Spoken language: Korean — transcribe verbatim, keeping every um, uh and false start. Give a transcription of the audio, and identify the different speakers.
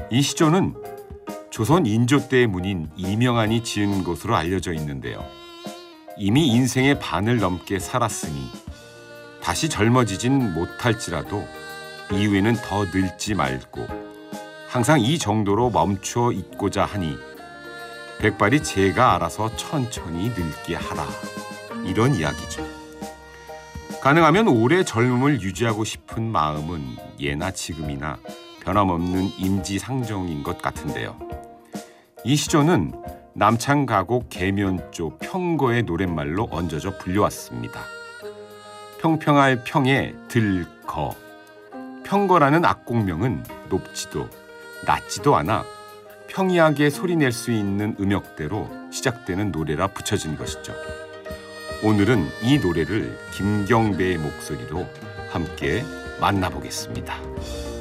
Speaker 1: 이 시조는 조선 인조 때의 문인 이명한이 지은 것으로 알려져 있는데요. 이미 인생의 반을 넘게 살았으니 다시 젊어지진 못할지라도 이후에는 더 늙지 말고 항상 이 정도로 멈추어 있고자 하니 백발이 제가 알아서 천천히 늙게 하라. 이런 이야기죠. 가능하면 오래 젊음을 유지하고 싶은 마음은 예나 지금이나 변함없는 임지상정인 것 같은데요. 이 시조는 남창 가곡 계면조 평거의 노랫말로 얹어져 불려왔습니다. 평평할 평에 들거. 평거라는 악곡명은 높지도 낮지도 않아 평이하게 소리낼 수 있는 음역대로 시작되는 노래라 붙여진 것이죠. 오늘은 이 노래를 김경배의 목소리로 함께 만나보겠습니다.